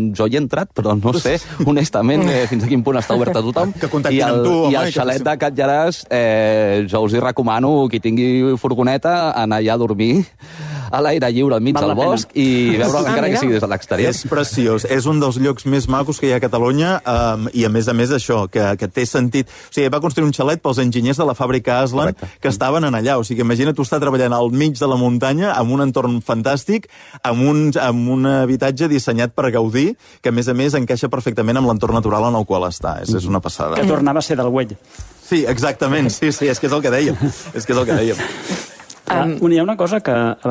jo hi he entrat, però no sé, honestament, fins a quin punt està obert a tothom. Que contactin amb tu, home. I el xalet de Catllàràs, jo us hi recomano, qui tingui furgoneta, anar allà a dormir a l'aire lliure, al mig del bosc, i veure encara que sigui des de l'exterior. És preciós, és un dels llocs més macos que hi ha a Catalunya, i a més això, que té sentit. O sigui, va construir un xalet pels enginyers de la fàbrica Aslan, que estaven en allà. O sigui, imagina tu estar treballant al mig de la muntanya, amb un entorn fantàstic, amb un habitatge dissenyat per gaudir, que a més encaixa perfectament amb l'entorn natural en el qual està. És una passada. Que tornava a ser del Güell. Sí, exactament, sí, és que és el que dèiem. És que és el que dèiem. Hi ha una cosa que